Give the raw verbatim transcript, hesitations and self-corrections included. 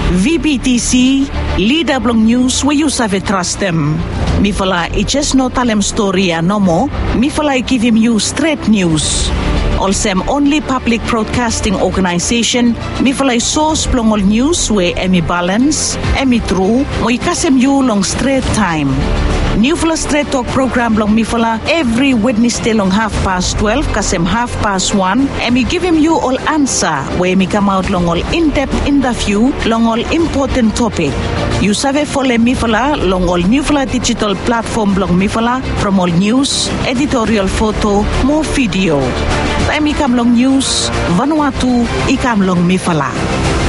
V B T C, leader blong news where you save trust them. Mi fala I just no tell him story no more. Mi fala I give him you straight news. Also, only public broadcasting organization. Mi fala I source blong all news where emi balance, emi true, mo ikasem you long straight time. New Fala Straight Talk program long mi fala every Wednesday long half past twelve, kasem half past one, and me give him you all answer where me come out long all in-depth interview long all important topic. You save follow mi fala long all New Fala digital platform long mi fala from all news, editorial photo, more video. Time ikam long news, Vanuatu ikam long mi fala.